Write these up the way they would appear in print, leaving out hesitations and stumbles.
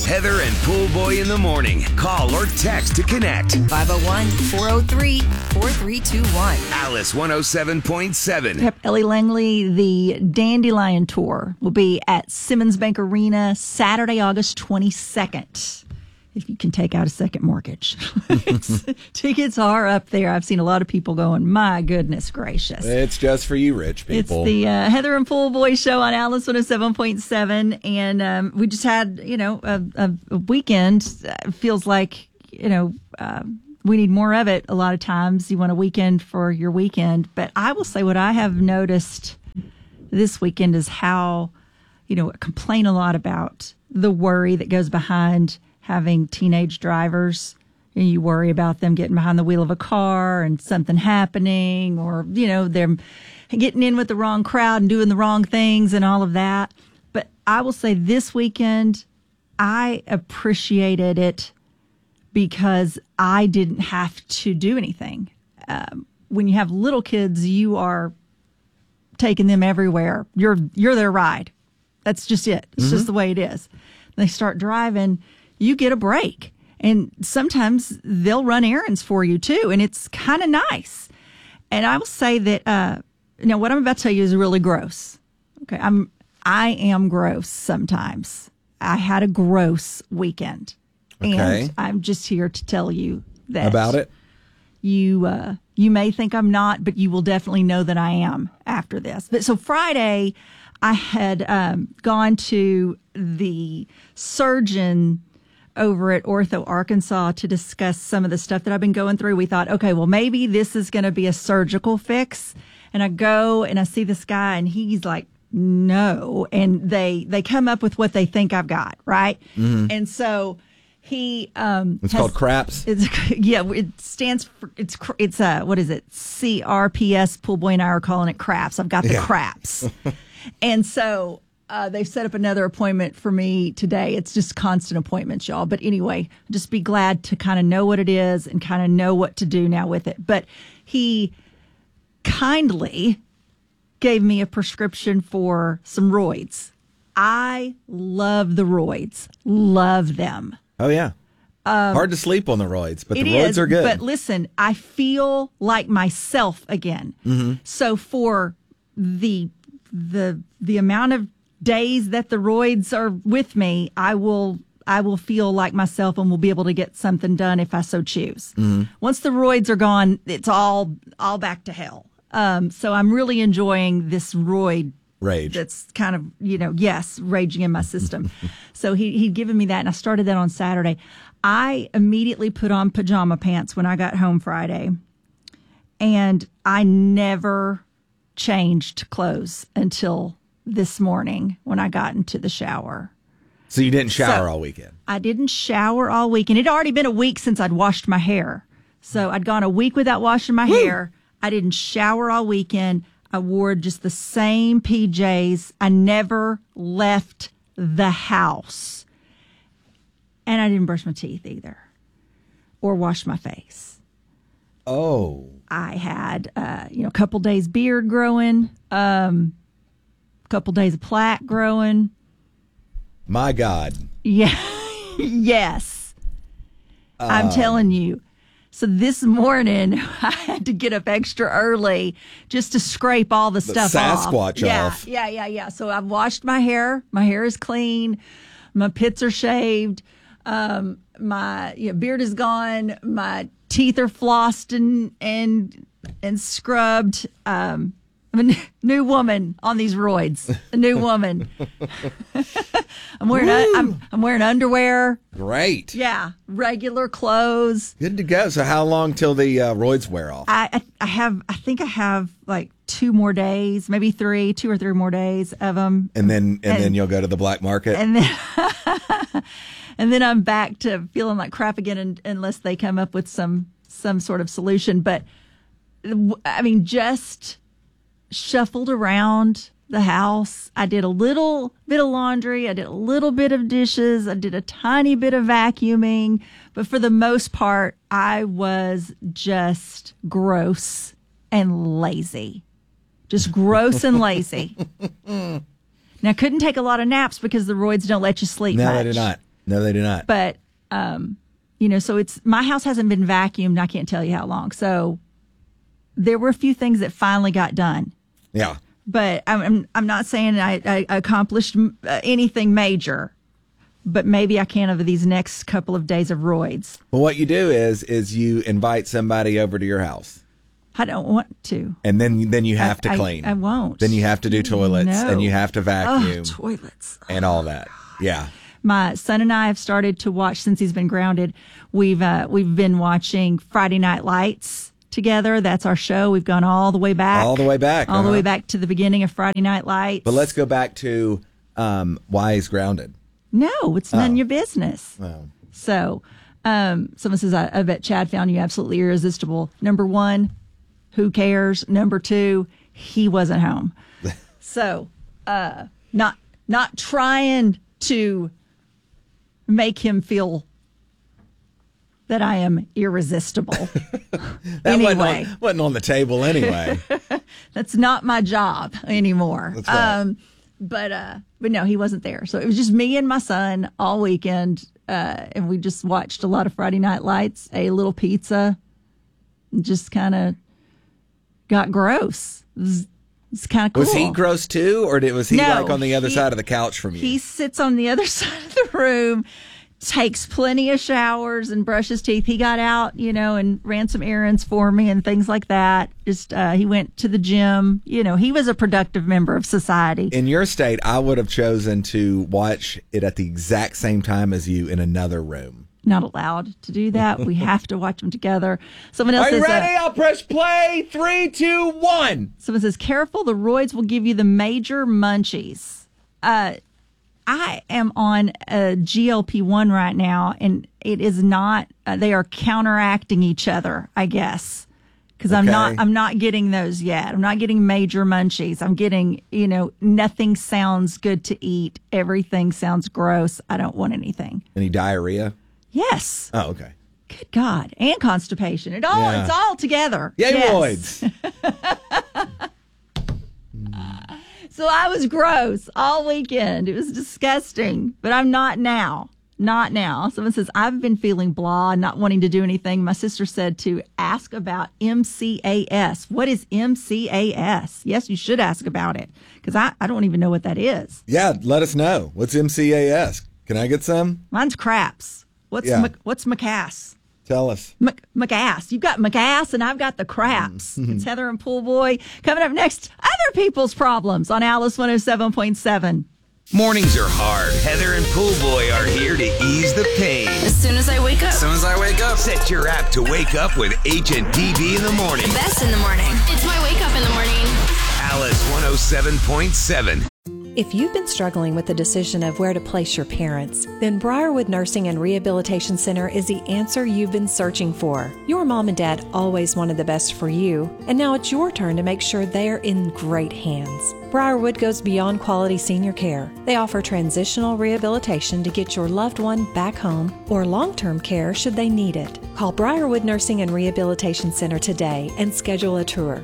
Heather and Pool Boy in the morning. Call or text to connect. 501-403-4321. Alice 107.7. Yep, Ellie Langley, the Dandelion Tour will be at Simmons Bank Arena Saturday, August 22nd. If you can take out a second mortgage. Tickets are up there. I've seen a lot of people going, my goodness gracious. It's just for you rich people. It's the Heather and Pool Boy show on Alice 107.7. And we just had, a weekend. Feels like, we need more of it a lot of times. You want a weekend for your weekend. But I will say what I have noticed this weekend is how, I complain a lot about the worry that goes behind having teenage drivers. You worry about them getting behind the wheel of a car and something happening, or, they're getting in with the wrong crowd and doing the wrong things and all of that. But I will say this weekend, I appreciated it because I didn't have to do anything. When you have little kids, you are taking them everywhere. You're their ride. That's just it. It's just the way it is. They start driving, you get a break. And sometimes they'll run errands for you too. And it's kind of nice. And I will say that, what I'm about to tell you is really gross. Okay. I am gross sometimes. I had a gross weekend. Okay. And I'm just here to tell you that. About it? You may think I'm not, but you will definitely know that I am after this. But so Friday, I had gone to the surgeon over at Ortho Arkansas to discuss some of the stuff that I've been going through. We thought, okay, well, maybe this is going to be a surgical fix. And I go and I see this guy and he's like, no. And they come up with what they think I've got, right? Mm-hmm. And so he it's called CRAPS. It stands for it's what is it? CRPS. Pool Boy and I are calling it CRAPS. I've got the CRAPS. And so they've set up another appointment for me today. It's just constant appointments, y'all. But anyway, just be glad to kind of know what it is and kind of know what to do now with it. But he kindly gave me a prescription for some roids. I love the roids. Love them. Oh, yeah. Hard to sleep on the roids, but the roids are good. But listen, I feel like myself again. Mm-hmm. So for the amount of days that the roids are with me, I will feel like myself and will be able to get something done if I so choose. Mm-hmm. Once the roids are gone, it's all back to hell. So I'm really enjoying this roid rage. That's kind of, raging in my system. So he'd given me that, and I started that on Saturday. I immediately put on pajama pants when I got home Friday, and I never changed clothes until this morning when I got into the shower. So you didn't shower all weekend? I didn't shower all weekend. It had already been a week since I'd washed my hair. So I'd gone a week without washing my hair. I didn't shower all weekend. I wore just the same PJs. I never left the house. And I didn't brush my teeth either or wash my face. Oh. I had, a couple days beard growing, couple days of plaque growing. My God. Yeah. Yes. I'm telling you. So this morning, I had to get up extra early just to scrape all the stuff Sasquatch off. Yeah. So I've washed my hair. My hair is clean. My pits are shaved. My beard is gone. My teeth are flossed and scrubbed. I'm a new woman on these roids. A new woman. I'm wearing underwear. Great. Yeah, regular clothes. Good to go. So how long till the roids wear off? I think I have like 2 more days, maybe 2 or 3 more days of them. And then you'll go to the black market. And then and then I'm back to feeling like crap again unless they come up with some sort of solution. But I mean, just shuffled around the house. I did a little bit of laundry. I did a little bit of dishes. I did a tiny bit of vacuuming. But for the most part, I was just gross and lazy. Just gross and lazy. Now, I couldn't take a lot of naps because the roids don't let you sleep much. No, they do not. No, they do not. But, so my house hasn't been vacuumed. I can't tell you how long. So there were a few things that finally got done. Yeah. But I'm not saying I accomplished anything major. But maybe I can over these next couple of days of roids. Well, what you do is you invite somebody over to your house. I don't want to. And then you have to clean. I won't. Then you have to do toilets, and you have to vacuum. Toilets. And all that. Yeah. My son and I have started to watch, since he's been grounded, we've been watching Friday Night Lights together. That's our show. We've gone all the way back. All the way back. All the way back to the beginning of Friday Night Lights. But let's go back to why he's grounded. No, it's none of your business. Oh. So, someone says, I bet Chad found you absolutely irresistible. Number one, who cares? Number two, he wasn't home. So, not trying to make him feel that I am irresistible. That anyway. wasn't on the table anyway. That's not my job anymore. That's right. But no, he wasn't there. So it was just me and my son all weekend. And we just watched a lot of Friday Night Lights, ate a little pizza, and just kind of got gross. It's kind of cool. Was he gross too? Or was he No, like on the other side of the couch from you? He sits on the other side of the room, takes plenty of showers and brushes teeth. He got out, and ran some errands for me and things like that. Just he went to the gym. He was a productive member of society. In your state, I would have chosen to watch it at the exact same time as you in another room. Not allowed to do that. We have to watch them together. Someone else Are you says, ready? I'll press play. 3, 2, 1. Someone says, careful, the roids will give you the major munchies. I am on a GLP-1 right now, and it is not. They are counteracting each other, I guess, because I'm not getting those yet. I'm not getting major munchies. I'm getting, nothing sounds good to eat. Everything sounds gross. I don't want anything. Any diarrhea? Yes. Oh, okay. Good God, and constipation. It's all together. Yay, yes. roids. So I was gross all weekend. It was disgusting, but I'm not now. Not now. Someone says, I've been feeling blah, not wanting to do anything. My sister said to ask about MCAS. What is MCAS? Yes, you should ask about it, because I don't even know what that is. Yeah, let us know. What's MCAS? Can I get some? Mine's craps. What's MCAS? Tell us. McAss. You've got McAss and I've got the craps. It's Heather and Pool Boy. Coming up next, other people's problems on Alice 107.7. Mornings are hard. Heather and Pool Boy are here to ease the pain. As soon as I wake up. Set your app to wake up with HNTV in the morning. Best in the morning. It's my wake up in the morning. Alice 107.7. If you've been struggling with the decision of where to place your parents, then Briarwood Nursing and Rehabilitation Center is the answer you've been searching for. Your mom and dad always wanted the best for you, and now it's your turn to make sure they're in great hands. Briarwood goes beyond quality senior care. They offer transitional rehabilitation to get your loved one back home, or long-term care should they need it. Call Briarwood Nursing and Rehabilitation Center today and schedule a tour.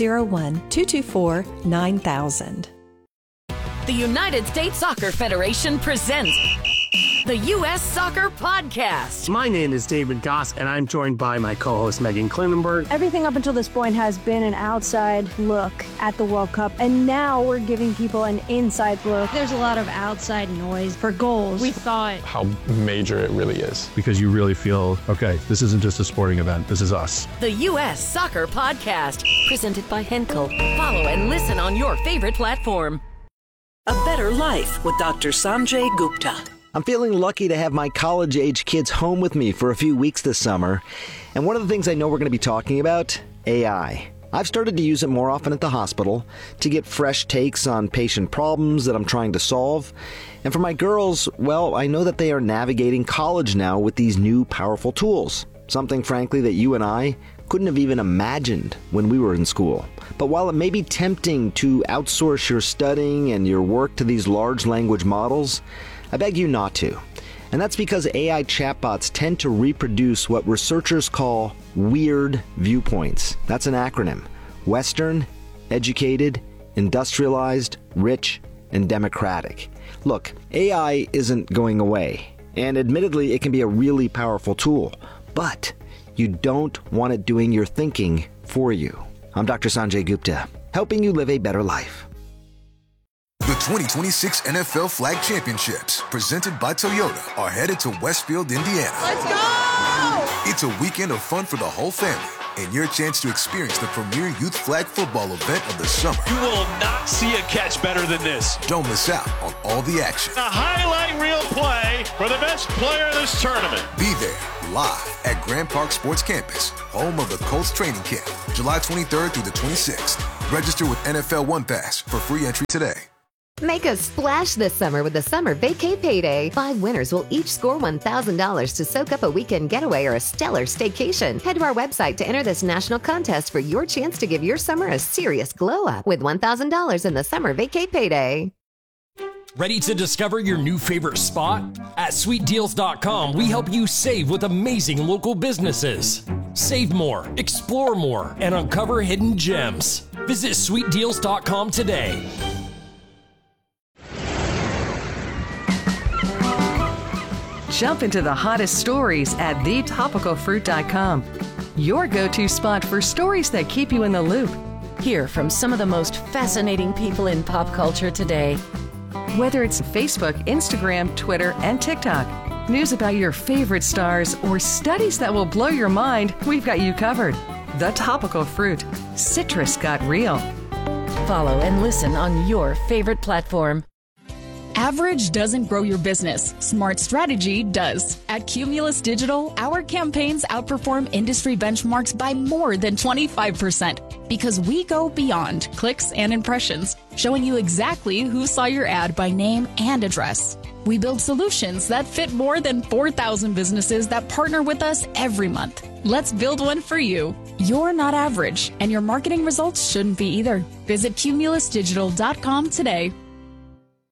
501-224-9000. The United States Soccer Federation presents the U.S. Soccer Podcast. My name is David Goss, and I'm joined by my co-host Megan Klinenberg. Everything up until this point has been an outside look at the World Cup, and now we're giving people an inside look. There's a lot of outside noise for goals. We thought how major it really is. Because you really feel, okay, this isn't just a sporting event, this is us. The U.S. Soccer Podcast, presented by Henkel. Follow and listen on your favorite platform. A Better Life with Dr. Sanjay Gupta. I'm feeling lucky to have my college-age kids home with me for a few weeks this summer. And one of the things I know we're going to be talking about, AI. I've started to use it more often at the hospital to get fresh takes on patient problems that I'm trying to solve. And for my girls, well, I know that they are navigating college now with these new powerful tools. Something, frankly, that you and I couldn't have even imagined when we were in school. But while it may be tempting to outsource your studying and your work to these large language models, I beg you not to. And that's because AI chatbots tend to reproduce what researchers call weird viewpoints. That's an acronym. Western, educated, industrialized, rich, and democratic. Look, AI isn't going away. And admittedly, it can be a really powerful tool, but you don't want it doing your thinking for you. I'm Dr. Sanjay Gupta, helping you live a better life. The 2026 NFL Flag Championships, presented by Toyota, are headed to Westfield, Indiana. Let's go! It's a weekend of fun for the whole family and your chance to experience the premier youth flag football event of the summer. You will not see a catch better than this. Don't miss out on all the action. A highlight reel play for the best player of this tournament. Be there live at Grand Park Sports Campus, home of the Colts training camp, July 23rd through the 26th. Register with NFL One Pass for free entry today. Make a splash this summer with the Summer Vacay Payday. 5 winners will each score $1,000 to soak up a weekend getaway or a stellar staycation. Head to our website to enter this national contest for your chance to give your summer a serious glow-up with $1,000 in the Summer Vacay Payday. Ready to discover your new favorite spot? At SweetDeals.com, we help you save with amazing local businesses. Save more, explore more, and uncover hidden gems. Visit SweetDeals.com today. Jump into the hottest stories at thetopicalfruit.com. Your go-to spot for stories that keep you in the loop. Hear from some of the most fascinating people in pop culture today. Whether it's Facebook, Instagram, Twitter, and TikTok, news about your favorite stars, or studies that will blow your mind, we've got you covered. The Topical Fruit. Citrus got real. Follow and listen on your favorite platform. Average doesn't grow your business. Smart strategy does. At Cumulus Digital, our campaigns outperform industry benchmarks by more than 25% because we go beyond clicks and impressions, showing you exactly who saw your ad by name and address. We build solutions that fit more than 4,000 businesses that partner with us every month. Let's build one for you. You're not average, and your marketing results shouldn't be either. Visit cumulusdigital.com today.